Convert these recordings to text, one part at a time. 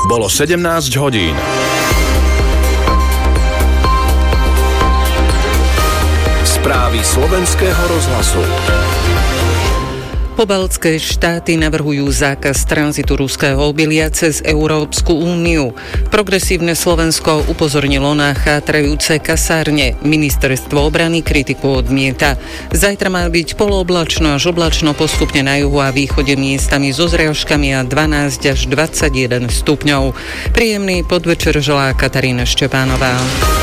Bolo 17 hodín. Správy Slovenského rozhlasu. Pobaltské štáty navrhujú zákaz tranzitu ruského obilia cez Európsku úniu. Progresívne Slovensko upozornilo na chátrajúce kasárne. Ministerstvo obrany kritiku odmieta. Zajtra má byť polooblačno až oblačno, postupne na juhu a východe miestami so zrážkami a 12 až 21 stupňov. Príjemný podvečer želá Katarína Štepánová.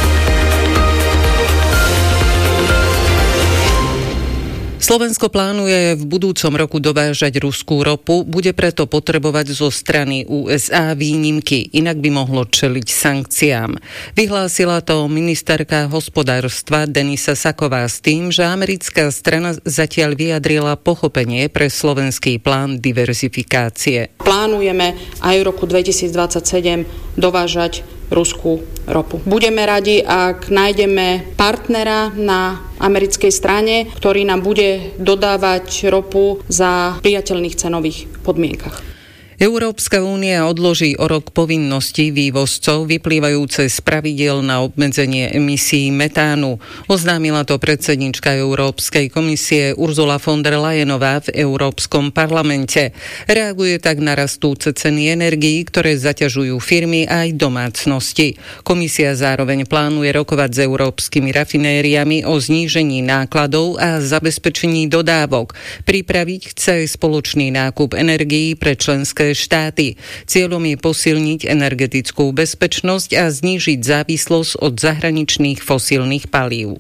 Slovensko plánuje v budúcom roku dovážať ruskú ropu, bude preto potrebovať zo strany USA výnimky, inak by mohlo čeliť sankciám. Vyhlásila to ministerka hospodárstva Denisa Saková s tým, že americká strana zatiaľ vyjadrila pochopenie pre slovenský plán diverzifikácie. Plánujeme aj v roku 2027 dovážať ruskú ropu. Budeme radi, ak nájdeme partnera na americkej strane, ktorý nám bude dodávať ropu za priateľných cenových podmienkach. Európska únia odloží o rok povinnosti vývozcov vyplývajúce z pravidiel na obmedzenie emisí metánu. Oznámila to predsedníčka Európskej komisie Ursula von der Leyenová v Európskom parlamente. Reaguje tak na rastúce ceny energií, ktoré zaťažujú firmy aj domácnosti. Komisia zároveň plánuje rokovať s európskymi rafinériami o znížení nákladov a zabezpečení dodávok. Pripraviť chce spoločný nákup energií pre členské štáty. Cieľom je posilniť energetickú bezpečnosť a znížiť závislosť od zahraničných fosílnych palív.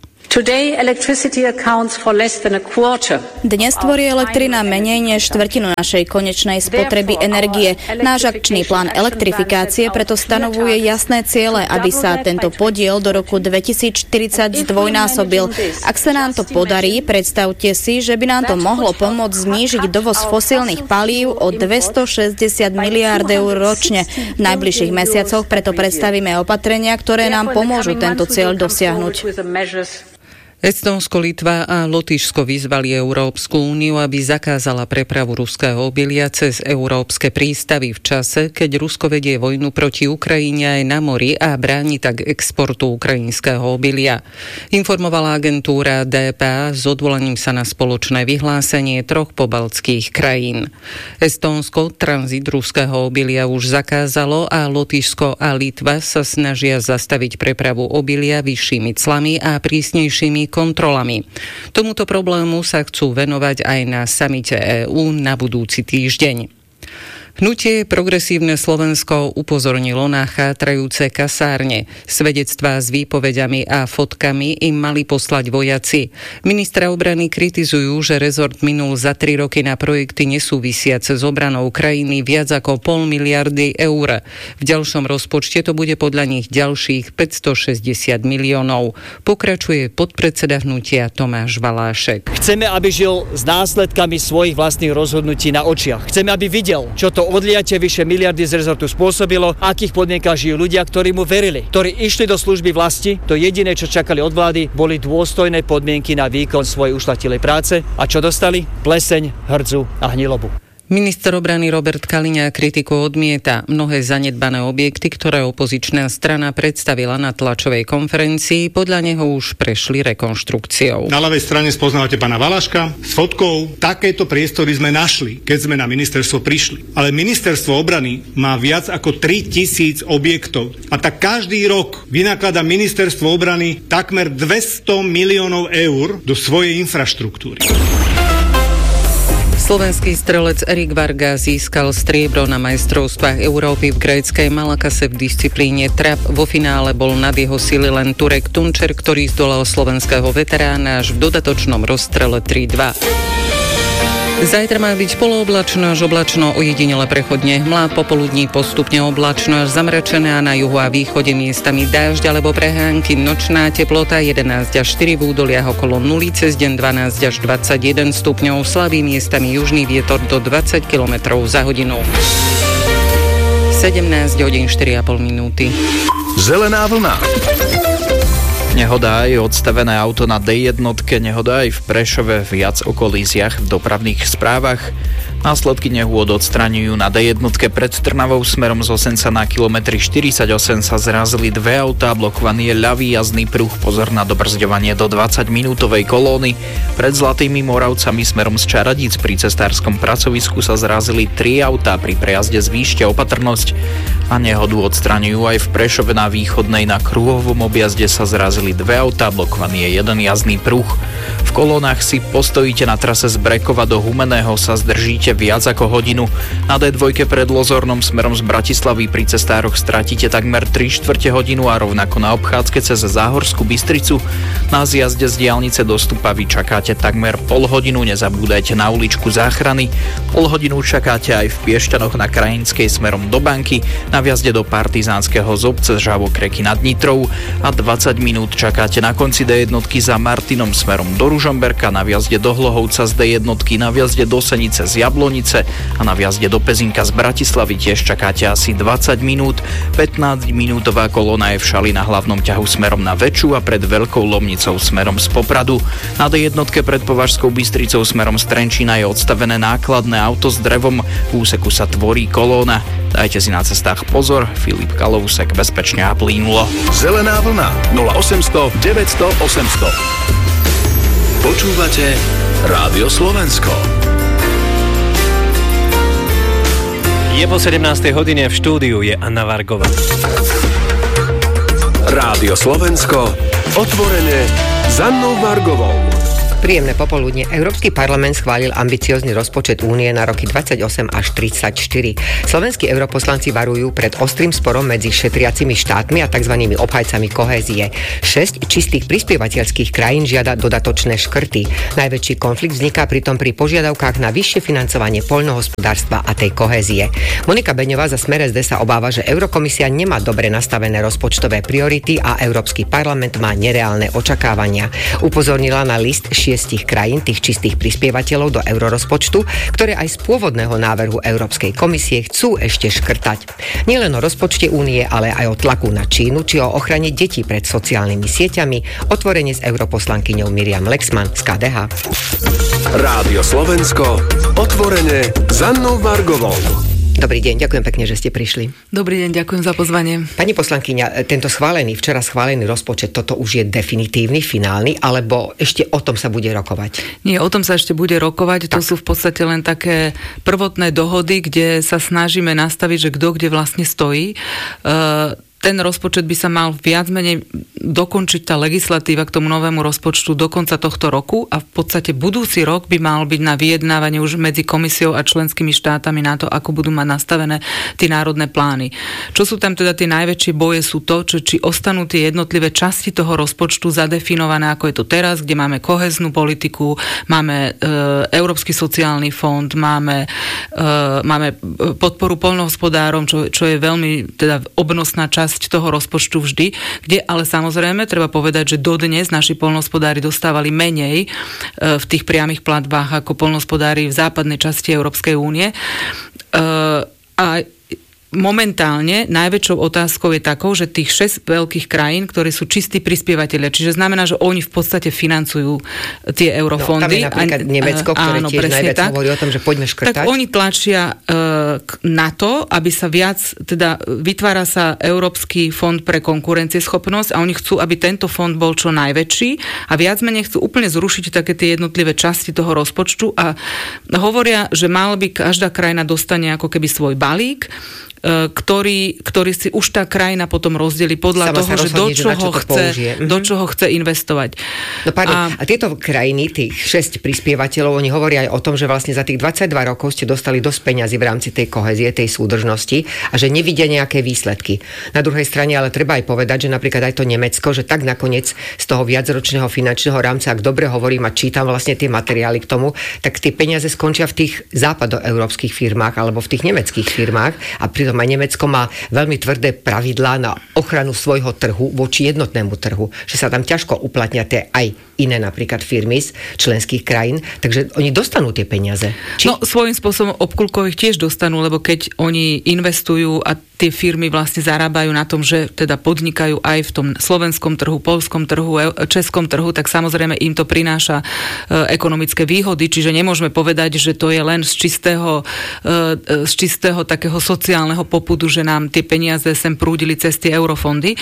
Dnes tvorí elektrina menej než štvrtinu našej konečnej spotreby energie. Náš akčný plán elektrifikácie preto stanovuje jasné ciele, aby sa tento podiel do roku 2040 zdvojnásobil. Ak sa nám to podarí, predstavte si, že by nám to mohlo pomôcť znížiť dovoz fosílnych palív o 260 miliárd eur ročne. V najbližších mesiacoch preto predstavíme opatrenia, ktoré nám pomôžu tento cieľ dosiahnuť. Estónsko, Litva a Lotyšsko vyzvali Európsku úniu, aby zakázala prepravu ruského obilia cez európske prístavy v čase, keď Rusko vedie vojnu proti Ukrajine aj na mori a bráni tak exportu ukrajinského obilia. Informovala agentúra DPA s odvolaním sa na spoločné vyhlásenie troch pobaltských krajín. Estónsko tranzit ruského obilia už zakázalo a Lotyšsko a Litva sa snažia zastaviť prepravu obilia vyššími clami a prísnejšími kontrolami. Tomuto problému sa chcú venovať aj na samite EÚ na budúci týždeň. Hnutie Progresívne Slovensko upozornilo na chátrajúce kasárne. Svedectvá s výpoveďami a fotkami im mali poslať vojaci. Ministra obrany kritizujú, že rezort minul za 3 roky na projekty nesúvisiace s obranou krajiny viac ako 0,5 miliardy eur. V ďalšom rozpočte to bude podľa nich ďalších 560 miliónov. Pokračuje podpredseda hnutia Tomáš Valášek. Chceme, aby žil s následkami svojich vlastných rozhodnutí na očiach. Chceme, aby videl, čo to odliatie vyše miliardy z rezortu spôsobilo, akých podmienkach žijú ľudia, ktorí mu verili, ktorí išli do služby vlasti. To jediné, čo čakali od vlády, boli dôstojné podmienky na výkon svojej ušľachtilej práce. A čo dostali? Pleseň, hrdzu a hnilobu. Minister obrany Robert Kaliňák kritiku odmieta. Mnohé zanedbané objekty, ktoré opozičná strana predstavila na tlačovej konferencii, podľa neho už prešli rekonštrukciou. Na ľavej strane spoznávate pána Valaška s fotkou. Takéto priestory sme našli, keď sme na ministerstvo prišli. Ale ministerstvo obrany má viac ako 3000 objektov. A tak každý rok vynakladá ministerstvo obrany takmer 200 miliónov eur do svojej infraštruktúry. Slovenský strelec Erik Varga získal striebro na majstrovstvách Európy v gréckej Malakase v disciplíne trap. Vo finále bol nad jeho sily len Turek Tunčer, ktorý zdolal slovenského veterána až v dodatočnom rozstrele 3-2. Zajtra má byť polooblačno až oblačno, ojedinele prechodne hmla, popoludní postupne oblačno až zamračené a na juhu a východe miestami dážď alebo prehánky. Nočná teplota 11 až 4, v údoliach okolo 0, cez deň 12 až 21 stupňov, slabý miestami južný vietor do 20 km za hodinu. 17 hodín 4,5 minúty. Zelená vlna. Nehoda aj odstavené auto na D1, nehoda aj v Prešove, viac o kolíziách v dopravných správach. Následky nehôd odstraňujú na D1 pred Trnavou smerom z Osenca na kilometri 48 sa zrazili dve autá, blokovaný je ľavý jazdný pruh, pozor na dobrzďovanie do 20-minútovej kolóny. Pred Zlatými Moravcami smerom z Čaradíc pri cestárskom pracovisku sa zrazili 3 autá, pri prejazde zvýšte opatrnosť a nehodu odstraňujú aj v Prešove na Východnej. Na kruhovom objazde sa zrazili dve autá, blokovaný je jeden jazdný pruh. V kolónach si postojíte na trase z Brekova do Humenného, sa zdržíte viac ako hodinu. Na D2 pred Lozornom smerom z Bratislavy pri cestároch stratíte takmer 3/4 hodinu a rovnako na obchádzke cez Záhorskú Bystricu. Na zjazde z diaľnice do Stupavy čakáte takmer pol hodinu, nezabúdajte na uličku Záchrany. Pol hodinu čakáte aj v Piešťanoch na Krajinskej smerom do Banky, na vjazde do Partizánskeho z obce Žabokreky nad Nitrou a 20 minút čakáte na konci D1 za Martinom smerom do Ružomberka, na vjazde do Hlohovca z D1, na vjazde do Senice z Jablonice a na vjazde do Pezinka z Bratislavy tiež čakáte asi 20 minút. 15-minútová kolóna je v Šali na hlavnom ťahu smerom na Veču a pred Veľkou Lomnicou smerom z Popradu. Na D1 pred Považskou Bystricou smerom z Trenčína je odstavené nákladné auto s drevom, v úseku sa tvorí kolóna. Dajte si na cestách pozor, Filip Kalousek, bezpečne a plynulo. Zelená vlna 0800 900 800. Počúvate Rádio Slovensko. Je po 17. hodine, v štúdiu je Anna Vargová. Rádio Slovensko, otvorene s Annou Vargovou. Príjemné popoludne. Európsky parlament schválil ambiciózny rozpočet únie na roky 28 až 34. Slovenskí europoslanci varujú pred ostrým sporom medzi šetriacimi štátmi a tzv. Obhajcami kohézie. 6 čistých prispievateľských krajín žiada dodatočné škrty. Najväčší konflikt vzniká pritom pri požiadavkách na vyššie financovanie poľnohospodárstva a tej kohézie. Monika Beňová za Smer SD sa obáva, že Eurokomisia nemá dobre nastavené rozpočtové priority a Európsky parlament má nereálne očakávania. Upozornila na list 6 krajín, tých čistých prispievateľov do eurorozpočtu, ktoré aj z pôvodného návrhu Európskej komisie chcú ešte škrtať. Nielen o rozpočte únie, ale aj o tlaku na Čínu, či o ochrane detí pred sociálnymi sieťami, otvorene s europoslankyňou Miriam Lexman z KDH. Rádio Slovensko, otvorene s Annou Vargovou. Dobrý deň, ďakujem pekne, že ste prišli. Dobrý deň, ďakujem za pozvanie. Pani poslankyňa, tento včera schválený rozpočet, toto už je definitívny, finálny, alebo ešte o tom sa bude rokovať? Nie, o tom sa ešte bude rokovať. To sú v podstate len také prvotné dohody, kde sa snažíme nastaviť, že kto kde vlastne stojí. Ten rozpočet by sa mal viac menej dokončiť tá legislatíva k tomu novému rozpočtu do konca tohto roku a v podstate budúci rok by mal byť na vyjednávanie už medzi komisiou a členskými štátami na to, ako budú mať nastavené tie národné plány. Čo sú tam teda tie najväčšie boje sú to, či ostanú tie jednotlivé časti toho rozpočtu zadefinované, ako je to teraz, kde máme kohéznu politiku, máme Európsky sociálny fond, máme podporu poľnohospodárom, čo je veľmi teda obnosná časť toho rozpočtu vždy, kde ale samozrejme treba povedať, že dodnes naši poľnohospodári dostávali menej v tých priamych platbách ako poľnohospodári v západnej časti Európskej únie. A momentálne najväčšou otázkou je takou, že tých 6 veľkých krajín, ktoré sú čistí prispievateľia, čiže znamená, že oni v podstate financujú tie eurofondy. No, tam je napríklad Nemecko, ktoré tiež najviac hovorí o tom, že poďme škrtať. Tak oni tlačia na to, aby sa viac, teda vytvára sa Európsky fond pre konkurencieschopnosť a oni chcú, aby tento fond bol čo najväčší a viac menej chcú úplne zrušiť také tie jednotlivé časti toho rozpočtu a hovoria, že mal by každá krajina dostane ako keby svoj balík, ktorý si už tá krajina potom rozdelí podľa toho, že do čoho chce investovať. No pardon, a tieto krajiny, tých 6 prispievateľov, oni hovoria aj o tom, že vlastne za tých 22 rokov ste dostali dosť peňazí v rámci tej kohézie, tej súdržnosti a že nevidia nejaké výsledky. Na druhej strane ale treba aj povedať, že napríklad aj to Nemecko, že tak nakoniec z toho viacročného finančného rámca, ak dobre hovorím a čítam vlastne tie materiály k tomu, tak tie peniaze skončia v tých západoeurópskych firmách alebo v tých nemeckých firmách a pritom aj Nemecko má veľmi tvrdé pravidlá na ochranu svojho trhu voči jednotnému trhu, že sa tam ťažko uplatnia tie aj iné napríklad firmy z členských krajín, takže oni dostanú tie peniaze. No svojím spôsobom obkľúkov ich tiež dostanú, lebo keď oni investujú a tie firmy vlastne zarábajú na tom, že teda podnikajú aj v tom slovenskom trhu, poľskom trhu, českom trhu, tak samozrejme im to prináša ekonomické výhody, čiže nemôžeme povedať, že to je len z čistého takého sociálneho popudu, že nám tie peniaze sem prúdili cez tie eurofondy.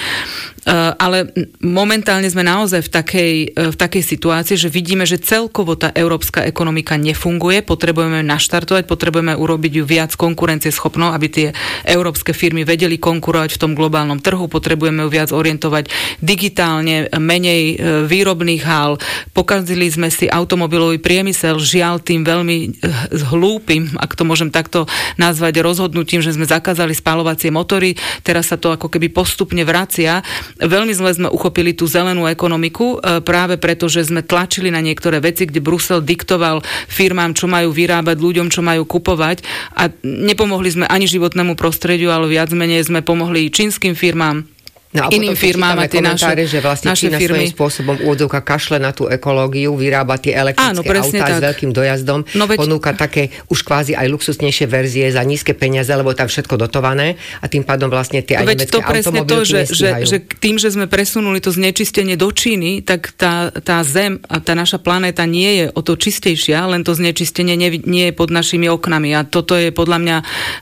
Ale momentálne sme naozaj v takej situácii, že vidíme, že celkovo tá európska ekonomika nefunguje, potrebujeme naštartovať, potrebujeme urobiť ju viac konkurencieschopnou, aby tie európske firmy vedeli konkurovať v tom globálnom trhu, potrebujeme ju viac orientovať digitálne, menej výrobných hál. Pokazili sme si automobilový priemysel, žiaľ tým veľmi hlúpym, ak to môžem takto nazvať, rozhodnutím, že sme zakázali spaľovacie motory, teraz sa to ako keby postupne vracia. Veľmi zle sme uchopili tú zelenú ekonomiku, práve preto, že sme tlačili na niektoré veci, kde Brusel diktoval firmám, čo majú vyrábať, ľuďom, čo majú kupovať a nepomohli sme ani životnému prostrediu, ale viac menej sme pomohli čínskym firmám, no a iným firmám a tie naše, že vlastne Čína svojím spôsobom úvodzovka kašle na tú ekológiu, vyrába tie elektrické autá s veľkým dojazdom, ponúka také už kvázi aj luxusnejšie verzie za nízke peniaze, lebo tam všetko dotované a tým pádom vlastne tie aj nemecké automobilky nestíhajú. Že tým, že sme presunuli to znečistenie do Číny, tak tá Zem a tá naša planéta nie je o to čistejšia, len to znečistenie nie je pod našimi oknami a toto je podľa mňa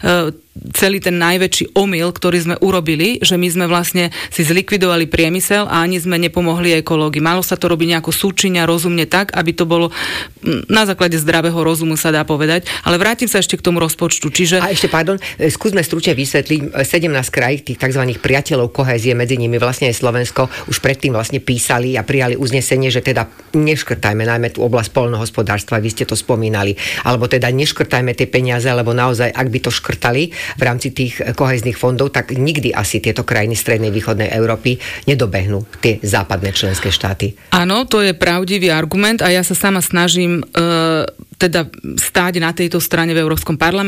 celý ten najväčší omyl, ktorý sme urobili, že my sme vlastne si zlikvidovali priemysel a ani sme nepomohli ekológii. Malo sa to robiť nejako súčinne a rozumne tak, aby to bolo na základe zdravého rozumu, sa dá povedať. Ale vrátim sa ešte k tomu rozpočtu. A ešte, skúsme stručne vysvetliť, 17 krajín, tých tzv. Priateľov kohézie, medzi nimi vlastne aj Slovensko, už predtým vlastne písali a prijali uznesenie, že teda neškrtajme najmä tú oblasť poľnohospodárstva, vy ste to spomínali, alebo teda neškrtajme tie peniaze, lebo naozaj, ak by to škrtali v rámci tých kohéznych fondov, tak nikdy asi tieto krajiny strednej východnej Európy nedobehnú tie západné členské štáty. Áno, to je pravdivý argument a ja sa sama snažím teda stáť na tejto strane v Európskom parlamente.